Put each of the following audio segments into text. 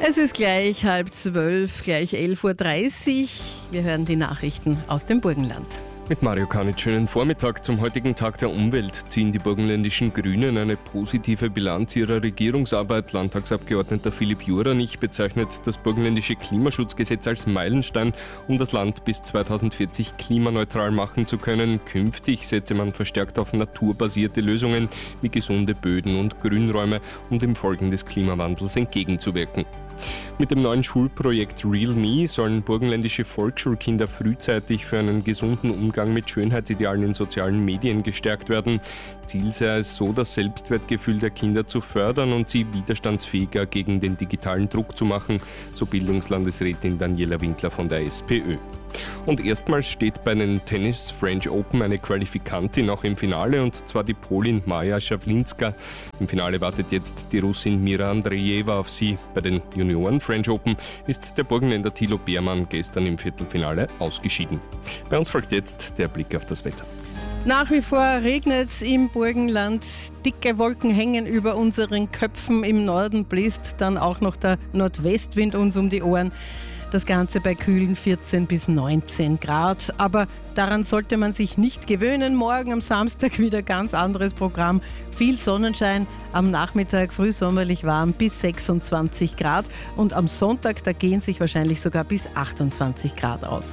Es ist gleich 11:30, gleich 11:30 Uhr. Wir hören die Nachrichten aus dem Burgenland. Mit Mario Kanitsch, schönen Vormittag. Zum heutigen Tag der Umwelt ziehen die burgenländischen Grünen eine positive Bilanz ihrer Regierungsarbeit. Landtagsabgeordneter Philipp Juranich bezeichnet das burgenländische Klimaschutzgesetz als Meilenstein, um das Land bis 2040 klimaneutral machen zu können. Künftig setze man verstärkt auf naturbasierte Lösungen wie gesunde Böden und Grünräume, um den Folgen des Klimawandels entgegenzuwirken. Mit dem neuen Schulprojekt RealMe sollen burgenländische Volksschulkinder frühzeitig für einen gesunden Umgang mit Schönheitsidealen in sozialen Medien gestärkt werden. Ziel sei es so, das Selbstwertgefühl der Kinder zu fördern und sie widerstandsfähiger gegen den digitalen Druck zu machen, so Bildungslandesrätin Daniela Winkler von der SPÖ. Und erstmals steht bei den Tennis French Open eine Qualifikantin auch im Finale, und zwar die Polin Maja Schawlinska. Im Finale wartet jetzt die Russin Mira Andreeva auf sie. Bei den Junioren French Open ist der Burgenländer Thilo Beermann gestern im Viertelfinale ausgeschieden. Bei uns folgt jetzt der Blick auf das Wetter. Nach wie vor regnet es im Burgenland. Dicke Wolken hängen über unseren Köpfen. Im Norden bläst dann auch noch der Nordwestwind uns um die Ohren. Das Ganze bei kühlen 14 bis 19 Grad. Aber daran sollte man sich nicht gewöhnen. Morgen am Samstag wieder ganz anderes Programm. Viel Sonnenschein, am Nachmittag frühsommerlich warm bis 26 Grad. Und am Sonntag, da gehen sich wahrscheinlich sogar bis 28 Grad aus.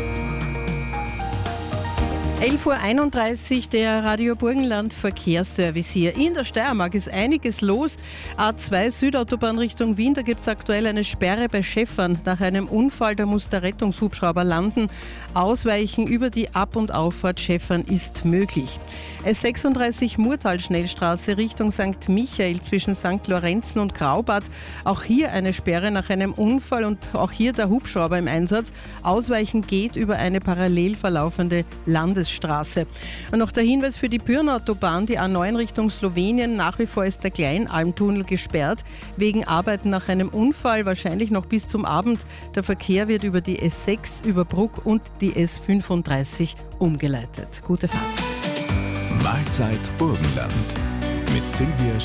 11:31 Uhr, der Radio Burgenland Verkehrsservice hier. In der Steiermark ist einiges los. A2 Südautobahn Richtung Wien, da gibt es aktuell eine Sperre bei Schäffern. Nach einem Unfall, da muss der Rettungshubschrauber landen. Ausweichen über die Ab- und Auffahrt Schäffern ist möglich. S36 Murtal-Schnellstraße Richtung St. Michael zwischen St. Lorenzen und Graubad. Auch hier eine Sperre nach einem Unfall und auch hier der Hubschrauber im Einsatz. Ausweichen geht über eine parallel verlaufende Landesstraße. Und noch der Hinweis für die Pyrnautobahn, die A9 Richtung Slowenien. Nach wie vor ist der Kleinalmtunnel gesperrt wegen Arbeiten nach einem Unfall, wahrscheinlich noch bis zum Abend. Der Verkehr wird über die S6, über Bruck und die S35 umgeleitet. Gute Fahrt. Mahlzeit Burgenland mit Silvia